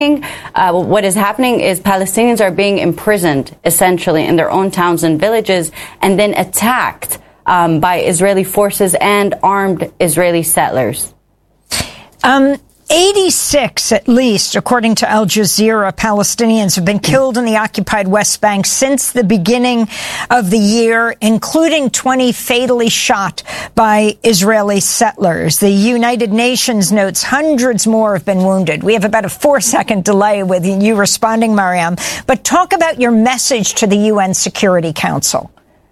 What is happening is Palestinians are being imprisoned, essentially, in their own towns and villages, and then attacked by Israeli forces and armed Israeli settlers. 86, at least, according to Al Jazeera, Palestinians have been killed in the occupied West Bank since the beginning of the year, including 20 fatally shot by Israeli settlers. The United Nations notes hundreds more have been wounded. We have about a 4-second delay with you responding, Mariam. But talk about your message to the UN Security Council.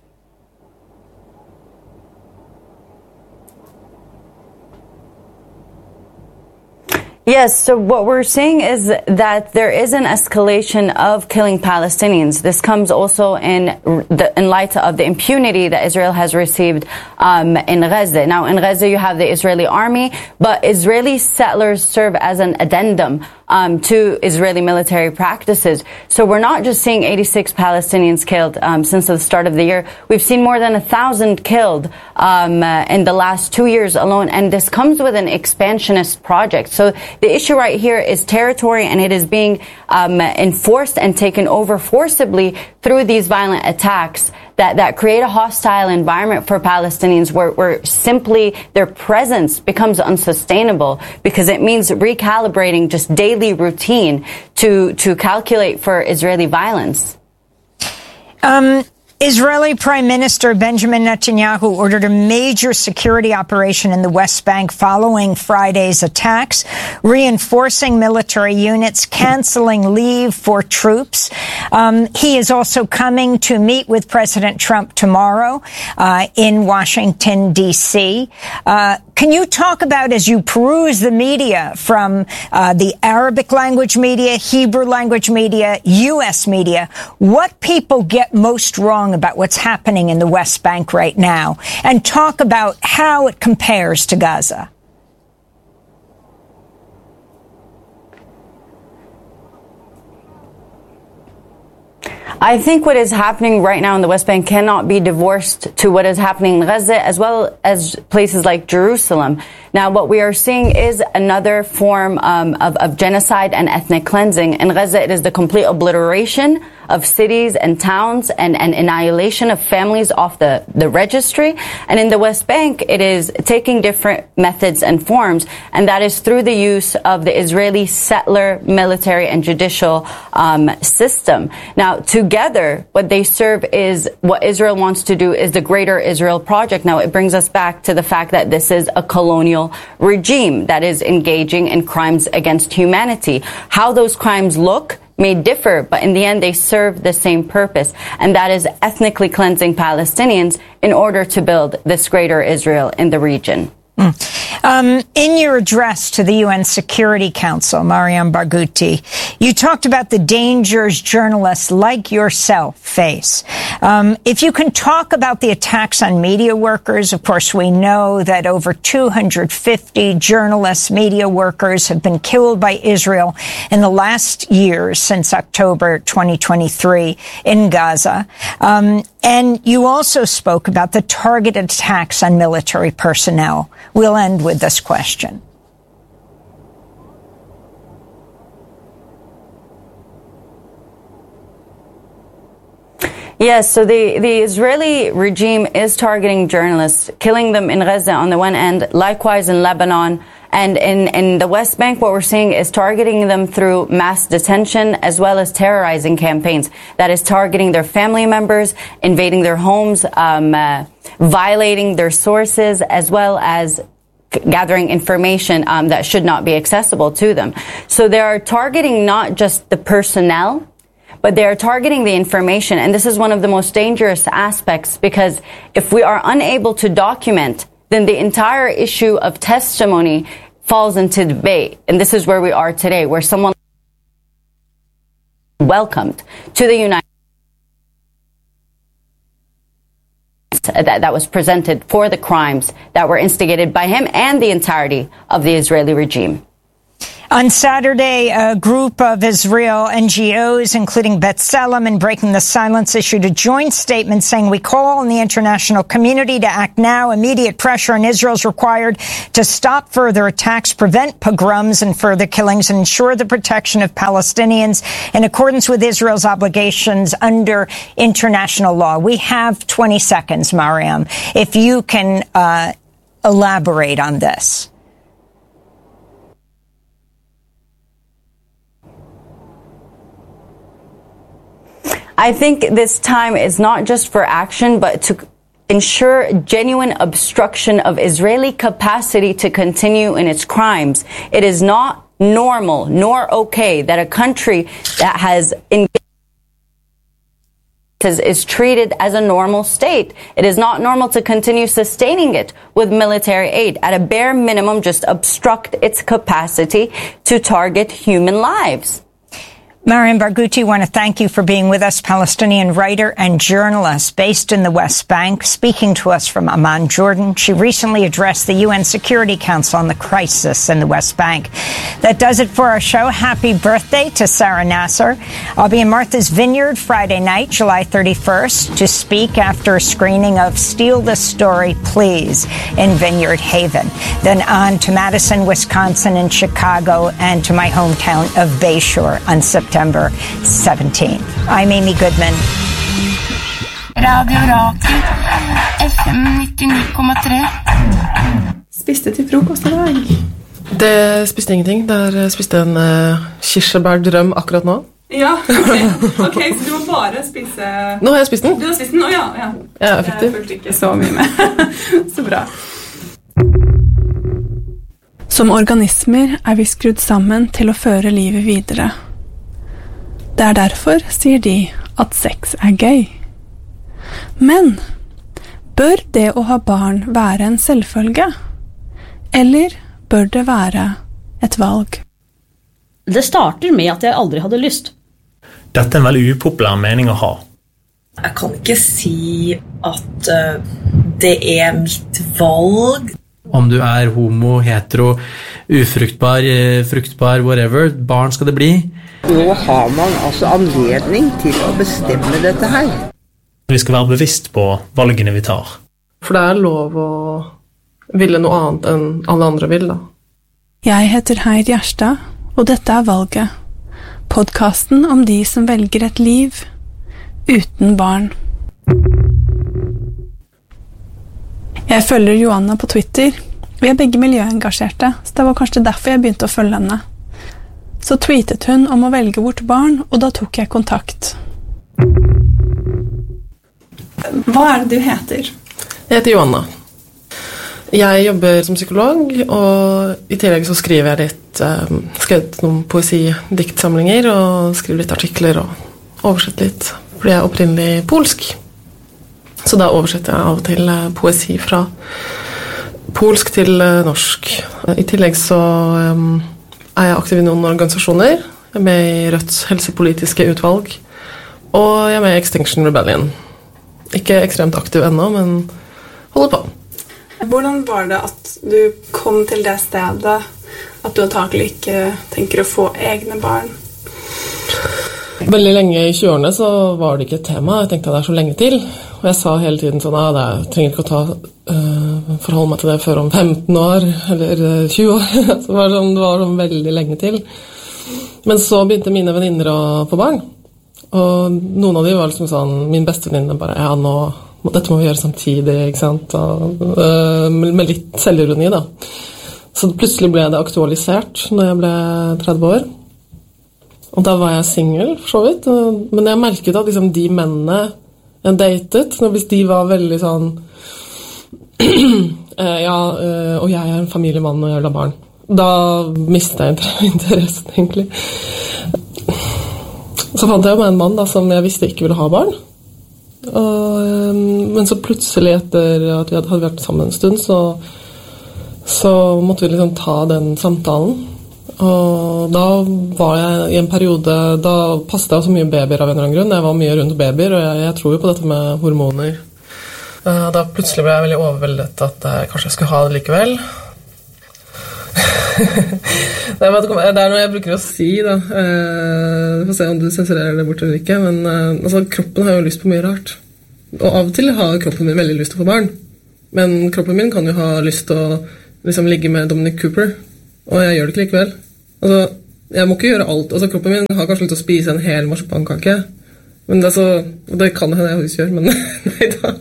Yes, so what we're seeing is that there is an escalation of killing Palestinians. This comes also in light of the impunity that Israel has received in Gaza. Now, in Gaza, you have the Israeli army, but Israeli settlers serve as an addendum to Israeli military practices. So we're not just seeing 86 Palestinians killed since the start of the year. We've seen more than 1,000 killed in the last 2 years alone, and this comes with an expansionist project. So the issue right here is territory, and it is being enforced and taken over forcibly through these violent attacks that create a hostile environment for Palestinians where simply their presence becomes unsustainable, because it means recalibrating just daily routine to calculate for Israeli violence. Israeli Prime Minister Benjamin Netanyahu ordered a major security operation in the West Bank following Friday's attacks, reinforcing military units, canceling leave for troops. He is also coming to meet with President Trump tomorrow in Washington, D.C. Can you talk about, as you peruse the media from the Arabic language media, Hebrew language media, U.S. media, what people get most wrong about what's happening in the West Bank right now, and talk about how it compares to Gaza? I think what is happening right now in the West Bank cannot be divorced to what is happening in Gaza, as well as places like Jerusalem. Now, what we are seeing is another form of genocide and ethnic cleansing. In Gaza, it is the complete obliteration of cities and towns and annihilation of families off the registry. And in the West Bank, it is taking different methods and forms, and that is through the use of the Israeli settler, military, and judicial system. Now, together, what they serve is what Israel wants to do is the Greater Israel Project. Now, it brings us back to the fact that this is a colonial regime that is engaging in crimes against humanity. How those crimes look may differ, but in the end, they serve the same purpose, and that is ethnically cleansing Palestinians in order to build this Greater Israel in the region. In your address to the UN Security Council, Mariam Barghouti, you talked about the dangers journalists like yourself face. If you can talk about the attacks on media workers, of course, we know that over 250 journalists, media workers have been killed by Israel in the last years since October 2023 in Gaza. And you also spoke about the targeted attacks on military personnel. We'll end with this question. Yes, so the Israeli regime is targeting journalists, killing them in Gaza on the one end, likewise in Lebanon. And in the West Bank, what we're seeing is targeting them through mass detention as well as terrorizing campaigns. That is targeting their family members, invading their homes, violating their sources, as well as gathering information that should not be accessible to them. So they are targeting not just the personnel, but they are targeting the information. And this is one of the most dangerous aspects, because if we are unable to document, then the entire issue of testimony falls into debate. And this is where we are today, where someone welcomed to the United States that was presented for the crimes that were instigated by him and the entirety of the Israeli regime. On Saturday, a group of Israel NGOs, including B'Tselem and Breaking the Silence, issued a joint statement saying, "We call on the international community to act now. Immediate pressure on Israel is required to stop further attacks, prevent pogroms and further killings, and ensure the protection of Palestinians in accordance with Israel's obligations under international law." We have 20 seconds, Mariam, if you can elaborate on this. I think this time is not just for action, but to ensure genuine obstruction of Israeli capacity to continue in its crimes. It is not normal nor okay that a country that has is treated as a normal state. It is not normal to continue sustaining it with military aid. At a bare minimum, just obstruct its capacity to target human lives. Mariam Barghouti, I want to thank you for being with us, Palestinian writer and journalist based in the West Bank, speaking to us from Amman, Jordan. She recently addressed the UN Security Council on the crisis in the West Bank. That does it for our show. Happy birthday to Sarah Nasser. I'll be in Martha's Vineyard Friday night, July 31st, to speak after a screening of Steal the Story, Please in Vineyard Haven. Then on to Madison, Wisconsin and Chicago, and to my hometown of Bayshore on September 17th. I'm Amy Goodman. Radio Rakel, FM 99,3. Spiste til frokost I dag? Det spiste ingenting. Der spiste en kirsebærdrøm akkurat nå. Ja, ok, så du må bare spise... Nå har jeg spist den. Du har spist den? Ja. Ja, jeg fikk Jeg følte ikke så mye med. Så bra. Som organismer vi skrudd sammen til å føre livet videre. Det derfor, sier de, at sex gøy. Men bør det å ha barn være en selvfølge? Eller bør det være et valg? Det starter med at jeg aldri hadde lyst. Dette en veldig upopulær mening å ha. Jeg kan ikke si at det mitt valg. Om du homo, hetero, ufruktbar, fruktbar, whatever, barn skal det bli. Nå har man altså anledning til å bestemme dette her. Vi skal være bevisst på valgene vi tar. For det lov å ville noe annet enn alle andre vil, da. Jeg heter Heid Gjerstad, og dette Valget. Podcasten om de som velger et liv uten barn. Jeg følger Joanna på Twitter. Vi begge miljøengasjerte, så det var kanskje derfor jeg begynte å følge henne. Så tweetet hun om å velge bort barn, og da tok jeg kontakt. Hva det du heter? Jeg heter Joanna. Jeg jobber som psykolog, og I tillegg så skriver jeg litt, skrevet noen poesi-diktsamlinger, og skriver litt artikler og oversetter litt, fordi jeg opprinnelig polsk. Så da oversetter jeg av og til poesi fra polsk til norsk. I tillegg så jeg aktiv I noen organisasjoner. Jeg med I Rødts helsepolitiske utvalg, og jeg med I Extinction Rebellion. Ikke ekstremt aktiv ennå, men holder på. Hvordan var det at du kom til det stedet at du antagelig ikke tenker å få egne barn? Veldig lenge I 20-årene så var det ikke et tema. Jeg tenkte at det så lenge til. Og jeg sa hele tiden sånn, jeg trenger ikke å forholde meg til det før om 15 år, eller 20 år. Så det var sånn veldig lenge til. Men så begynte mine venninner å få barn. Og noen av de var liksom sånn, min beste venninne bare, ja, dette må vi gjøre samtidig, ikke sant? Og, med litt selvironi da. Så plutselig ble det aktualisert når jeg ble 30 år. Og da var jeg single, for så vidt. Men jeg merket at liksom, de mennene jeg datet, hvis de var veldig sånn og jeg en familiemann og jeg vil ha barn, da mistet jeg interessen egentlig. Så fant jeg meg en mann da, som jeg visste ikke ville ha barn. Men så plutselig etter at vi hadde vært sammen en stund, så måtte vi liksom ta den samtalen. Og da var jeg I en periode, da passet jeg så mye babyer av en eller annen grunn. Jeg var mye rundt babyer, og jeg tror jo på dette med hormoner. Da plutselig ble jeg veldig overveldet at jeg kanskje skulle ha det likevel. Det er noe jeg bruker å si da. Få se om du sensurerer det bort eller ikke. Men altså, kroppen har jo lyst på mye rart. Og av og til har kroppen min veldig lyst til å få barn. Men kroppen min kan jo ha lyst til å liksom, ligge med Dominic Cooper. Og jeg gjør det ikke likevel. Altså, jeg må ikke gjøre alt. Altså, kroppen min har kanskje lyst til å spise en hel marsipankake. Men det, det kan hende jeg faktisk gjør, men nei da.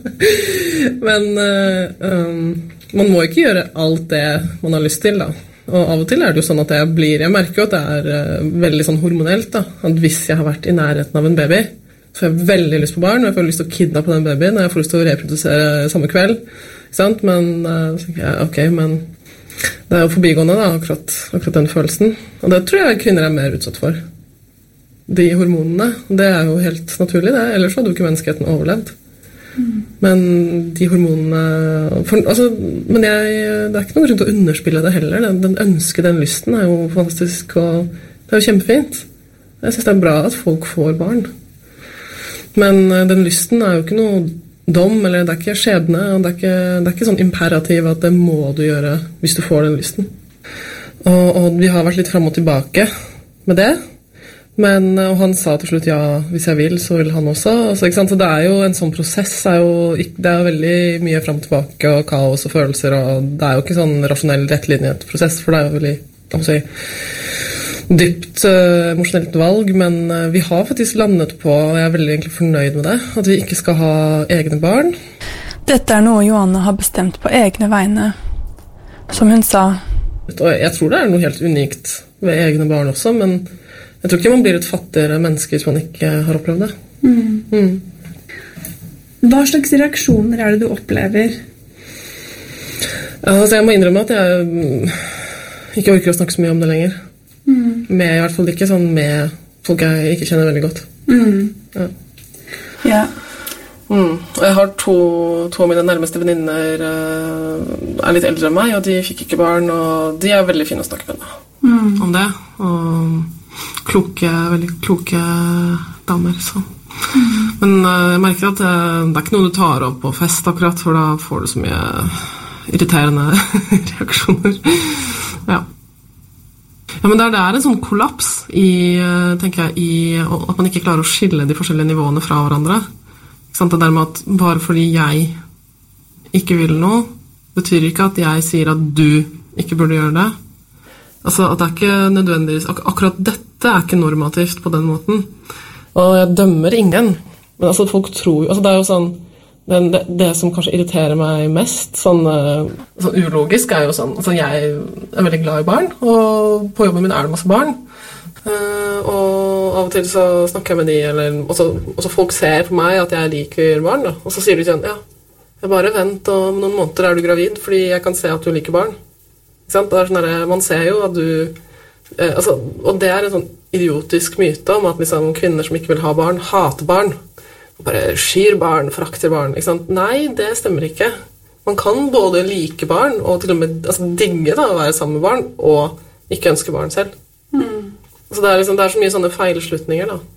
Men man må ikke gjøre alt det man har lyst til da. Og av og til det jo sånn at jeg merker jo at det veldig sånn hormonelt da. At hvis jeg har vært i nærheten av en baby, så har jeg veldig lyst på barn, og jeg får lyst til å kidnappe den babyen, og jeg får lyst til å reprodusere samme kveld. Ikke sant? Men så tenker jeg, ok, men det jo forbigående da, akkurat den følelsen. Og det tror jeg kvinner mer utsatt for. De hormonene, det jo helt naturlig det, ellers hadde jo ikke menneskeheten overlevd. Men de hormonene men det ikke noe rundt å underspille det heller. Den den lysten jo fantastisk, og det jo kjempefint. Jeg synes det bra at folk får barn. Men den lysten jo ikke noe dom, eller det ikke skjebne, og det ikke sånn imperativ at det må du gjøre hvis du får den lysten. Og vi har vært litt frem og tilbake med det. Men og han sa til slutt ja, hvis jeg vil, så vil han også. Ikke sant? Så det jo en sånn prosess, det veldig mye frem og tilbake, og kaos og følelser, og det jo ikke sånn rasjonell rettlinjet prosess, for det jo veldig, dypt emosjonelt valg, men vi har faktisk landet på, og jeg veldig egentlig fornøyd med det, at vi ikke skal ha egne barn. Dette noe Johanne har bestemt på egne vegne, som hun sa. Og jeg tror det noe helt unikt ved egne barn også, men jeg tror ikke man blir et fattigere menneske hvis man ikke har opplevd det. Hva slags reaksjoner det du opplever? Altså, jeg må innrømme at jeg ikke orker å snakke så mye om det lenger. Med I hvert fall ikke sånn med folk jeg ikke kjenner veldig godt. Ja. Og jeg har to av mine nærmeste venninner litt eldre enn meg, og de fikk ikke barn, og de veldig fine å snakke med om det. Og veldig kloke damer, så. Men jeg merker at det ikke noe du tar opp på fest akkurat, for da får du så mye irriterende reaksjoner. Ja. Ja, men det en sånn kollaps tenker jeg, at man ikke klarer å skille de forskjellige nivåene fra hverandre. Ikke sant? Det der med at bare fordi jeg ikke vil noe, betyr ikke at jeg sier at du ikke burde gjøre det. Altså at det ikke nødvendigvis, akkurat dette ikke normativt på den måten. Og jeg dømmer ingen, men altså folk tror jo, altså det jo sånn, det som kanskje irriterer meg mest, sånn ulogisk, jo sånn, altså jeg veldig glad I barn, og på jobben min det masse barn, og av og til så snakker jeg med de, eller også folk ser på meg at jeg liker barn, da. Og så sier de sånn, ja, jeg bare vent, og om noen måneder du gravid, fordi jeg kan se at du liker barn. Ikke sant? Det sånn der, man ser jo at du, og det en sånn idiotisk myte om at liksom, kvinner som ikke vil ha barn, hater barn, bare skyr barn, forakter barn, ikke sant? Nei, det stemmer ikke. Man kan både like barn og til og med digge da, å være sammen med barn og ikke ønske barn selv. Så det liksom, det så mye sånne feilslutninger da.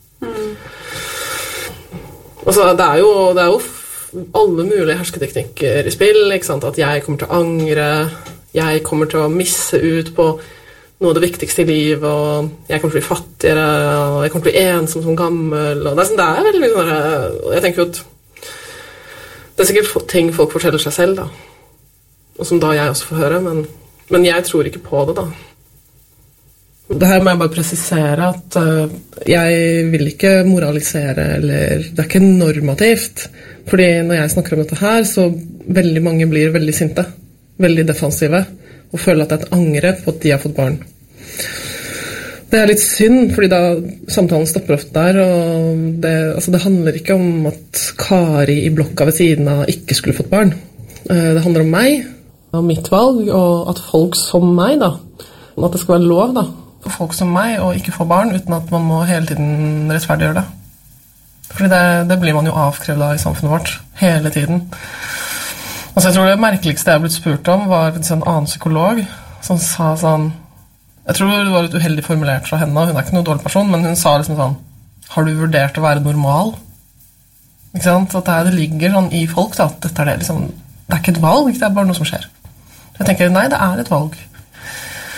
Og så det jo alle mulige hersketeknikker I spill, ikke sant? At jeg kommer til å angre, jeg kommer til å misse ut på noe av det viktigste I livet, og jeg kommer til å bli fattigere, og jeg kommer til å bli ensom som gammel, og det sånn, veldig mye sånn, og jeg tenker jo at det sikkert ting folk forteller seg selv da, og som da jeg også får høre, men jeg tror ikke på det da. Det her må jeg bare presisere at jeg vil ikke moralisere, eller det ikke normativt, fordi når jeg snakker om dette her, så veldig mange blir veldig sinte, veldig defensive, og føler at det et angrep på at de har fått barn. Det litt synd, fordi da samtalen stopper ofte der, og det handler ikke om at Kari I blokka ved siden av ikke skulle fått barn. Det handler om meg. Og mitt valg, og at folk som meg da, at det skal være lov da, for folk som meg å ikke få barn, uten at man må hele tiden rettferdiggjøre det. Fordi det blir man jo avkrevd av I samfunnet vårt, hele tiden. Altså jeg tror det merkeligste jeg har blitt spurt om var en annen psykolog som sa sånn, jeg tror det var litt uheldig formulert fra henne, hun ikke noen dårlig person, men hun sa liksom sånn, har du vurdert å være normal? Ikke sant? At det ligger sånn I folk da, at dette det liksom, det ikke et valg, det bare noe som skjer. Jeg tenker, nei, det et valg.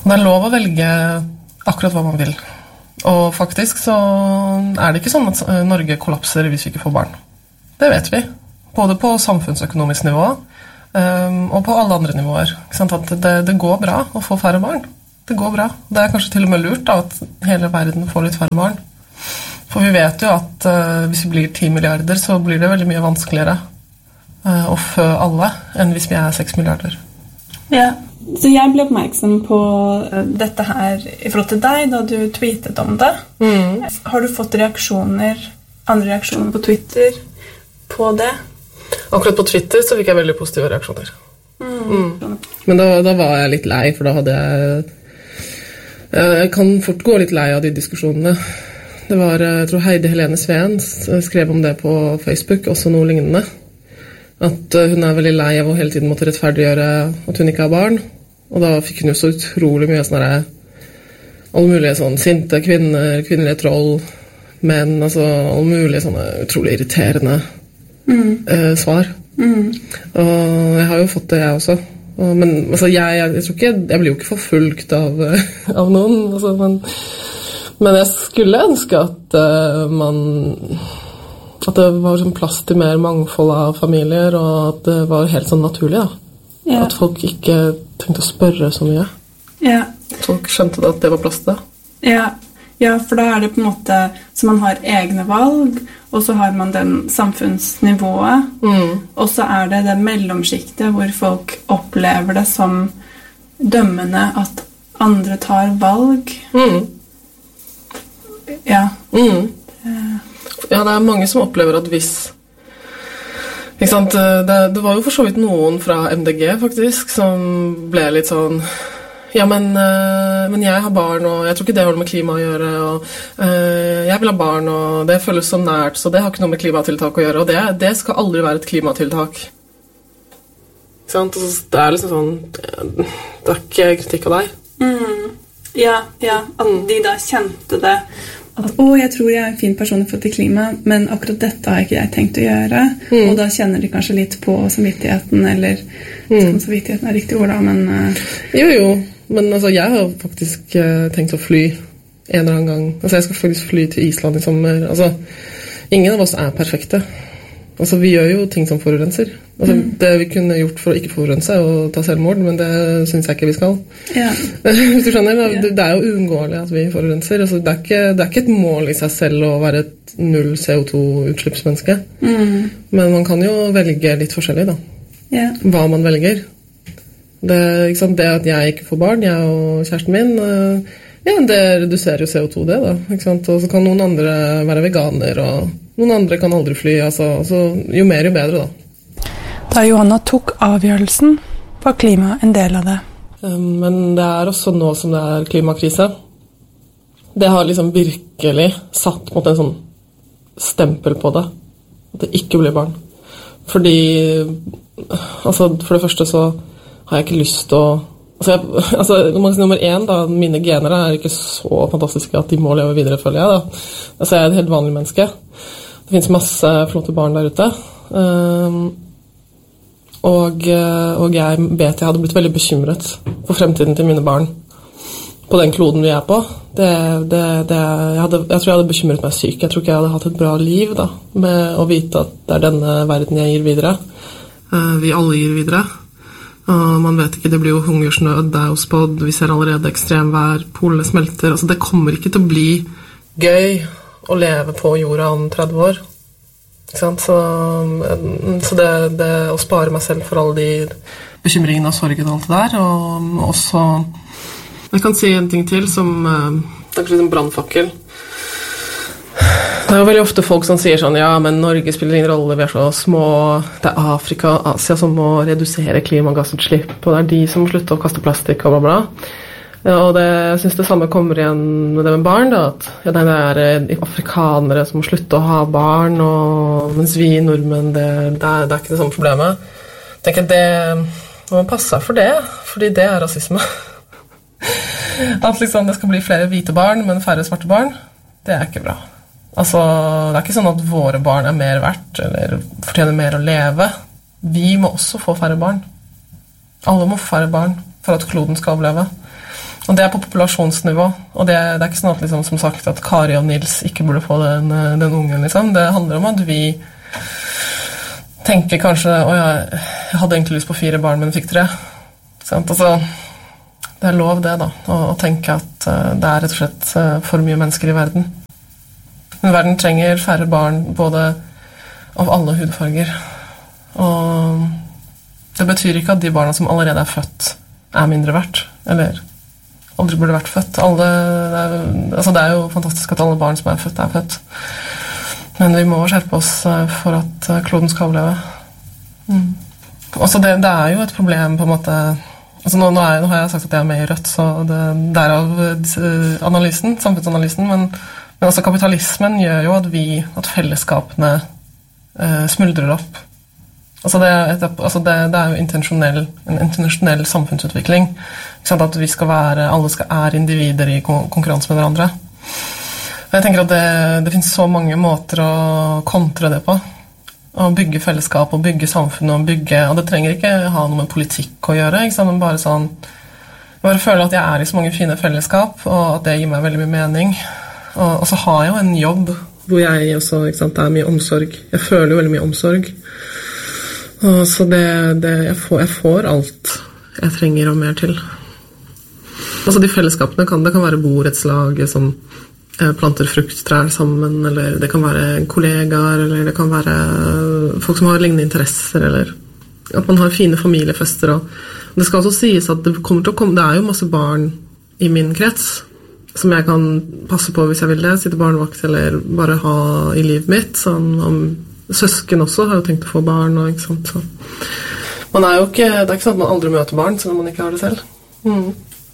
Det lov å velge akkurat hva man vil. Og faktisk så det ikke sånn at Norge kollapser hvis vi ikke får barn. Det vet vi. Både på samfunnsøkonomisk nivå og på alle andre nivåer. Ikke sant? At det går bra å få færre barn. Det går bra. Det kanskje til og med lurt da, at hele verden får litt færre barn. For vi vet jo at hvis vi blir 10 milliarder, så blir det veldig mye vanskeligere å fø alle enn hvis vi 6 milliarder. Ja, så jeg ble oppmerksom på dette her I forhold til deg da du tweetet om det. Har du fått andre reaksjoner på Twitter på det? Akkurat på Twitter så fikk jeg veldig positive reaksjoner. Men da var jeg litt lei, for da hadde jeg kan fort gå litt lei av de diskusjonene. Det var, jeg tror Heidi Helene Sveen skrev om det på Facebook, også noe lignende. At hun veldig lei av å hele tiden måtte rettferdiggjøre at hun ikke har barn. Og da fikk hun jo så utrolig mye sånne alle mulige sånn sinte kvinner, kvinnelige troll, menn, altså alle mulige sånne utrolig irriterende svar. Og jeg har jo fått det, jeg også. Men altså, jeg tror ikke, jeg blir jo ikke forfulgt av noen, altså, men jeg skulle ønske at at det var sånn plass til mer mangfold av familier, og at det var helt sånn naturlig da. Ja. At folk ikke tenkte å spørre så mye. Ja. Folk skjønte at det var plass til det. Ja, for da det på en måte så man har egne valg, og så har man den samfunnsnivået, og så det mellomskiktet hvor folk opplever det som dømmende at andre tar valg. Ja. Ja, det mange som opplever at hvis ikke sant, det var jo for så vidt noen fra MDG faktisk som ble litt sånn ja, men jeg har barn, og jeg tror ikke det har noe med klima å gjøre, og jeg vil ha barn, og det føles så nært, så det har ikke noe med klimatiltak å gjøre, og det skal aldri være et klimatiltak. Ikke sant? Det liksom sånn, det ikke kritikk av deg. Ja, at de da kjente det, at jeg tror jeg en fin person for til klima, men akkurat dette har ikke jeg tenkt å gjøre, og da kjenner de kanskje litt på samvittigheten, eller samvittigheten riktig ord da, men... Jo, men altså, jeg har faktisk tenkt å fly en eller annen gang. Altså, jeg skal faktisk fly til Island I sommer. Altså, ingen av oss perfekte. Altså, vi gjør jo ting som forurenser. Altså, det vi kunne gjort for å ikke forurense og ta selvmord, men det synes jeg ikke vi skal. Ja. Hvis du skjønner, det jo uunngåelig at vi forurenser. Altså, det ikke et mål I seg selv å være et null CO2-utslippsmenneske. Men man kan jo velge litt forskjellig da. Hva man velger. Det at jeg ikke får barn, jeg og kjæresten min, det reduserer jo CO2 det da, ikke sant? Og så kan noen andre være veganer, og noen andre kan aldri fly, altså jo mer jo bedre da. Da Johanna tok avgjørelsen, var klima en del av det. Men det også nå som det klimakrise. Det har liksom virkelig satt mot en sånn stempel på det, at det ikke blir barn. Fordi, altså for det første så har jeg ikke lyst til å nummer 1 da, mine gener ikke så fantastiske at de må leve videre, føler jeg da. Altså jeg et helt vanlig menneske. Det finnes masse flotte barn der ute. Og jeg vet jeg hadde blitt veldig bekymret for fremtiden til mine barn på den kloden vi på. Jeg tror jeg hadde bekymret meg syk. Jeg tror ikke jeg hadde hatt et bra liv da, med å vite at det denne verden jeg gir videre. Vi alle gir videre. Man vet ikke, det blir jo hungersnød, dauspod, vi ser allerede ekstremvær, polene smelter, altså det kommer ikke til å bli gøy å leve på jorda om 30 år, ikke sant? Så det å spare meg selv for alle de bekymringene og sorgen og alt det der, og også, jeg kan si en ting til som, det kanskje litt en brandfakkel. Det jo veldig ofte folk som sier sånn, ja, men Norge spiller ingen rolle, vi så små, det Afrika og Asia som må redusere klimagassutslipp, og det de som må slutte å kaste plastikk og bla bla. Og jeg synes det samme kommer igjen med det med barn, da, at det afrikanere som må slutte å ha barn, og mens vi nordmenn, det ikke det samme problemet. Jeg tenker at det må passe seg for det, fordi det rasisme. At liksom det skal bli flere hvite barn, men færre svarte barn, det ikke bra. Altså, det ikke sånn at våre barn mer verdt, eller fortjener mer å leve. Vi må også få færre barn. Alle må få færre barn for at kloden skal overleve. Og det på populasjonsnivå, og det er ikke sånn at liksom, som sagt at Kari og Nils ikke burde få den ungen, liksom. Det handler om at vi tenker kanskje, jeg hadde egentlig lyst på 4 barn, men fikk 3. Sant? Altså, det er lov det da, å tenke at det er rett og slett for mye mennesker i verden. Men verden trenger færre barn, både av alle hudfarger. Og det betyr ikke at de barna som allerede er født, er mindre verdt, eller aldri burde vært født. Det er jo fantastisk at alle barn som er født. Men vi må skjerpe oss for at kloden skal overleve. Også det er jo et problem på en måte. Altså nå har jeg sagt at jeg er med i Rødt, så det er av samfunnsanalysen, men også kapitalismen gjør jo at fellesskapene smuldrer opp. Altså det er jo en intensjonell samfunnsutvikling. Ikke sant? At vi alle er individer i konkurranse med hverandre. Og jeg tenker at det finnes så mange måter å kontre det på. Å bygge fellesskap, og bygge samfunn, og det trenger ikke ha noe med politikk å gjøre, ikke sant? Men bare sånn, jeg bare føler at jeg er i så mange fine fellesskap, og at det gir meg veldig mye mening. Og så har jeg jo en jobb hvor jeg også, ikke sant, det er mye omsorg. Jeg føler jo veldig mye omsorg. Og så jeg får alt jeg trenger og mer til. Altså de fellesskapene det kan være borettslag som planter frukttrær sammen, eller det kan være kollegaer, eller det kan være folk som har lignende interesser, eller at man har fine familiefester. Og det skal også sies at det er jo masse barn i min krets som jeg kan passe på hvis jeg vil det, sitte barnevakt eller bare ha i livet mitt, sånn om søsken også har jo tenkt å få barn og ikke sant, så. Det er ikke sånn at man aldri møter barn selv om man ikke har det selv.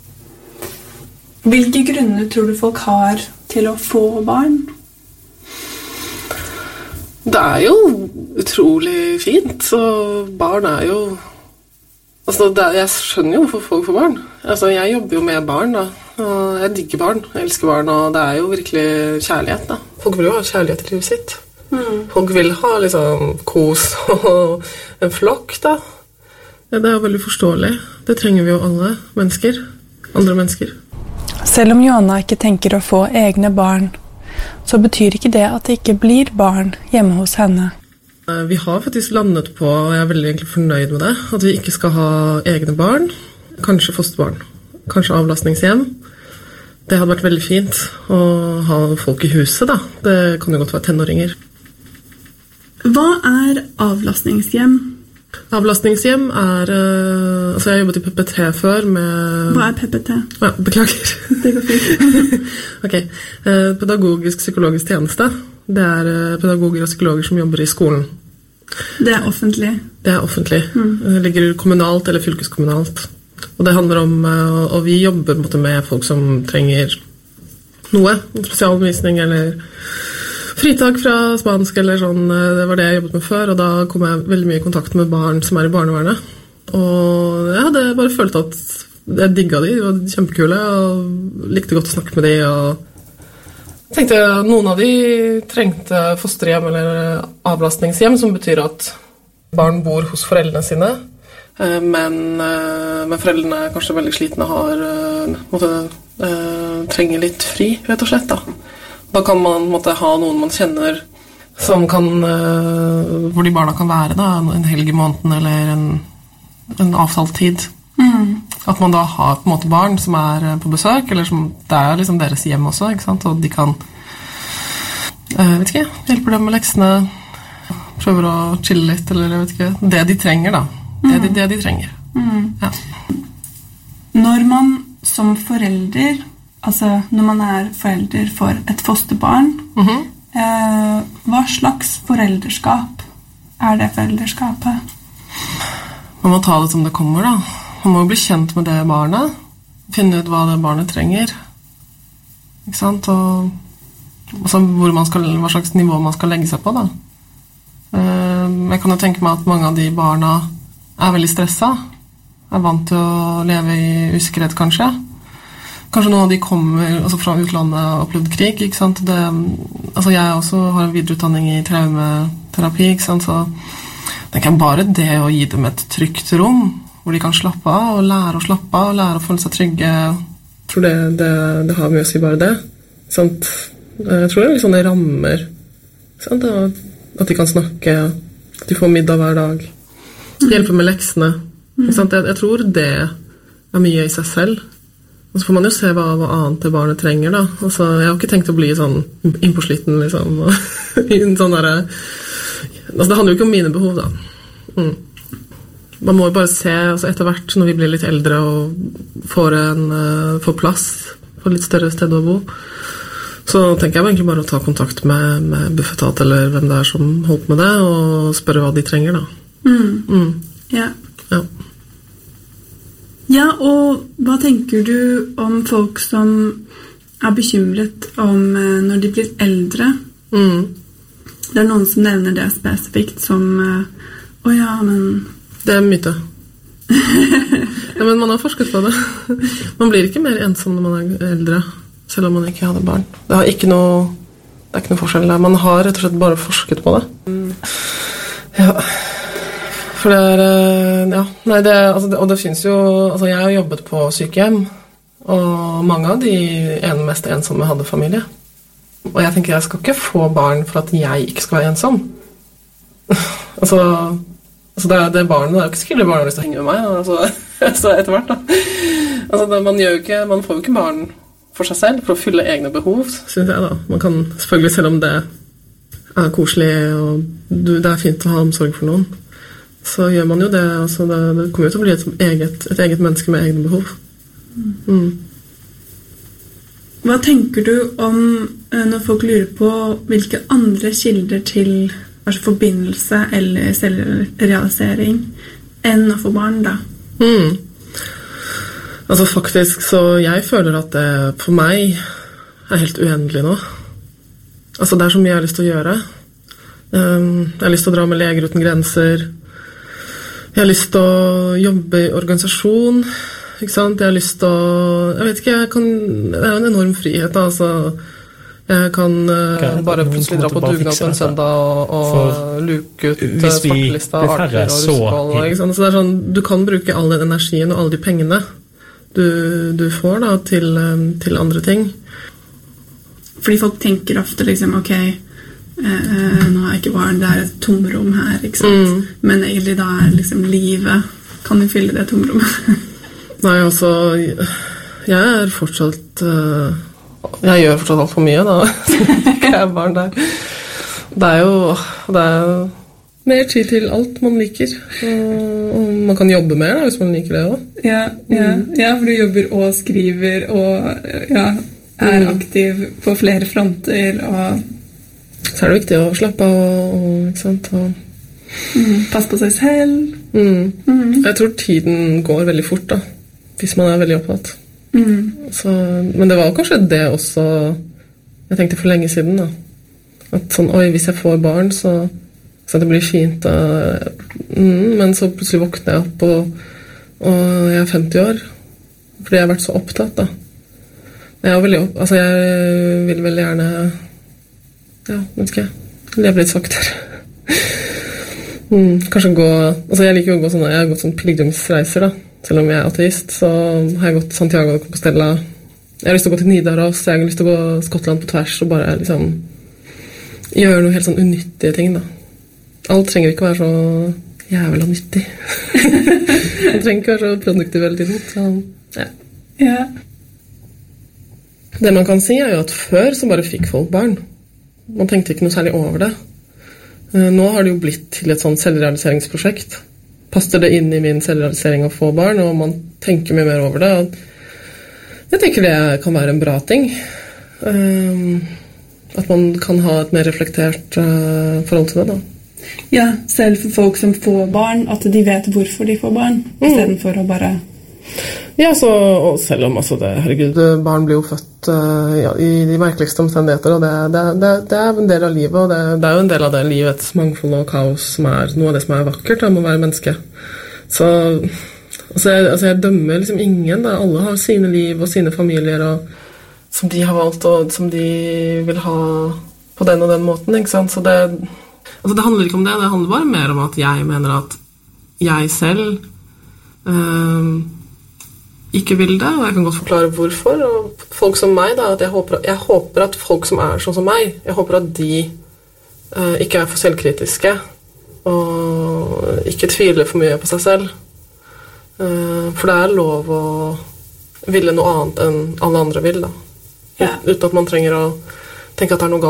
Hvilke grunner tror du folk har til å få barn? Det er jo utrolig fint, så barn er jo jeg skjønner jo hvorfor folk får barn. Jeg jobber jo med barn da, og jeg digger barn, jeg elsker barn, og det er jo virkelig kjærlighet da. Folk vil jo ha kjærlighet i livet sitt. Folk vil ha liksom kos og en flokk da. Ja, det er veldig forståelig. Det trenger vi jo alle mennesker, andre mennesker. Selv om Joanna ikke tenker å få egne barn, så betyr ikke det at det ikke blir barn hjemme hos henne. Vi har faktisk landet på, og jeg er veldig egentlig fornøyd med det, at vi ikke skal ha egne barn, kanskje fosterbarn, kanskje avlastningshjem. Det hadde vært veldig fint å ha folk i huset da. Det kan jo godt være tenåringer. Hva er avlastningshjem? Avlastningshjem er, jeg har jobbet i PPT før med... Hva er PPT? Ja, beklager. Det går fint. Ok, pedagogisk psykologisk tjeneste. Det er pedagoger og psykologer som jobber i skolen. Det er offentlig? Det er offentlig. Det ligger kommunalt eller fylkeskommunalt. Og det handler om, og vi jobber med folk som trenger noe, spesialundervisning eller fritak fra spansk eller sånn. Det var det jeg jobbet med før, og da kom jeg veldig mye i kontakt med barn som er i barnevernet. Og jeg hadde bare følt at jeg digget de var kjempekule, og likte godt å snakke med de, og jeg tenkte at noen av de trengte fosterhjem eller avlastningshjem, som betyr at barn bor hos foreldrene sine, men foreldrene er kanskje veldig slitne og trenger litt fri, rett og slett. Da kan man ha noen man kjenner som kan, hvor de barna kan være da, en helg i måneden eller en avtalt tid. At man da har på en måte barn som er på besøk, eller som det er liksom deres hjem også, ikke sant? Og de kan, vet ikke, hjelper dem med leksene, prøver å chille litt, eller jeg vet ikke, det de trenger da. Det de trenger. Ja. Når man som forelder, altså når man er forelder for et fosterbarn, hva slags forelderskap er det foreldreskapet? Man må ta det som det kommer da. Man må bli kjent med det barnet, finne ut hva det barnet trenger, ikke sant, og altså hva slags nivå man skal legge seg på da. Jeg kan jo tenke meg at mange av de barna er veldig stresset, er vant til å leve i usikkerhet kanskje. Kanskje noen av de kommer fra utlandet og opplevd krig, ikke sant. Jeg også har en videreutdanning i traumeterapi, ikke sant, så tenker jeg bare det å gi dem et trygt rom, hvor de kan slappe av og lære å slappe av, og lære å føle seg trygge For det har mye å si bare det. Sant? Jeg tror det litt sånne rammer. Sant? At de kan snakke, at de får middag hver dag. Hjelpe med leksene. Sant? Jeg tror det er mye i seg selv. Og så får man jo se hva annet det barnet trenger da. Altså, jeg har ikke tenkt å bli sånn innpåsliten liksom. Sånn der, altså, det handler jo ikke om mine behov da. Man må jo bare se altså, etter hvert når vi blir litt eldre og får plass, får litt større sted å bo. Så tenker jeg egentlig bare å ta kontakt med Bufetat eller hvem det er som holder på med det, og spørre hva de trenger da. Ja. Ja. Ja, og hva tenker du om folk som er bekymret om når de blir eldre? Det er noen som nevner det spesifikt som ja, men... Det er myte. Ja, men man har forsket på det. Man blir ikke mer ensom når man er eldre, selv om man ikke hadde barn. Det er ikke noe forskjell der. Man har rett og slett bare forsket på det. Ja. For det ja, nei, og det finnes jo, altså jeg har jobbet på sykehjem, og mange av de mest ensomme hadde familie. Og jeg tenker, jeg skal ikke få barn for at jeg ikke skal være ensom. altså det barnet, det er jo ikke sikkert barnet har lyst til å henge med meg, altså etter hvert da. Altså man får jo ikke barn for seg selv, for å fylle egne behov, synes jeg da. Man kan selvfølgelig, selv om det er koselig, og det er fint å ha omsorg for noen, så gjør man jo det, altså det kommer jo til å bli et eget menneske med egne behov. Hva tenker du om når folk lurer på hvilke andre kilder til forbindelse eller selvrealisering enn å få barn da? Altså faktisk, så jeg føler at det for meg er helt uendelig nå. Altså det er så mye jeg har lyst til å gjøre. Jeg har lyst til å dra med Leger uten grenser. Jeg har lyst til å jobbe i organisasjon, ikke sant? Jeg har lyst til å... Jeg vet ikke, det er jo en enorm frihet, da, altså. Jeg kan bare plutselig dra på dugnad på en søndag og luke ut svartlista arter og russeball, ikke sant? Så det er sånn, du kan bruke all den energien og alle de pengene du får da, til andre ting. Fordi folk tenker ofte liksom, ok... nå er ikke barn, det er et tomrom her, ikke sant? Men egentlig da er liksom livet, kan du fylle det tomrommet? Nei, altså, jeg er fortsatt, jeg gjør fortsatt alt for mye da, ikke er barn der. Det er jo mer tid til alt man liker, og man kan jobbe mer da, hvis man liker det også. Ja, for du jobber og skriver, og er aktiv på flere fronter, og så er det viktig å slappe av ikke sant? Passe på seg selv. Jeg tror tiden går veldig fort da, hvis man er veldig opptatt. Men det var kanskje det også jeg tenkte for lenge siden da. At sånn, hvis jeg får barn så det blir fint da. Men så plutselig våkner jeg opp og jeg er 50 år fordi jeg har vært så opptatt da. Jeg vil veldig gjerne vet ikke, leve litt saktere. Kanskje altså jeg liker jo å gå jeg har gått sånn pilgrimsreiser da, selv om jeg er ateist, så har jeg gått Santiago de Compostela. Jeg har lyst til å gå til Nidaros, jeg har lyst til å gå Skottland på tvers, og bare liksom gjøre noe helt sånn unyttige ting da. Alt trenger ikke være så jævla nyttig. Man trenger ikke være så produktiv hele tiden, så ja. Det man kan si er jo at før så bare fikk folk barn. Man tenkte ikke noe særlig over det. Nå har det jo blitt til et sånt selvrealiseringsprosjekt. Passer det inn i min selvrealisering å få barn, og man tenker mye mer over det. Jeg tenker det kan være en bra ting. At man kan ha et mer reflektert forhold til det da. Ja, selv for folk som får barn, at de vet hvorfor de får barn, i stedet for å bare... Ja, og selv om herregud, barn blir jo født i de merkeligste omstendigheter, og det er en del av livet, og det er jo en del av det livets mangfold og kaos som er noe av det som er vakkert om å være menneske. Så jeg dømmer liksom ingen, da. Alle har sine liv og sine familier, og som de har valgt, og som de vil ha på den og den måten, ikke sant? Så det handler ikke om det handler bare mer om at jeg mener at jeg selv ikke vil det, og jeg kan godt forklare hvorfor. Og folk som meg, da, at jeg håper at folk som sånn som meg, jeg håper at de ikke for selvkritiske, og ikke tviler for mye på seg selv. For det lov å ville noe annet enn alle andre vil, da. Uten at man trenger å tenke at det noe galt.